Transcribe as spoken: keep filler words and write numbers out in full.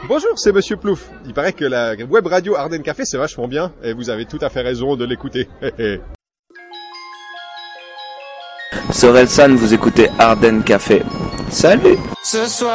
Bonjour, c'est Monsieur Plouf. Il paraît que la web radio Ardennes Café, c'est vachement bien, et vous avez tout à fait raison de l'écouter. Sorelsan, vous écoutez Ardennes Café. Salut. Ce soir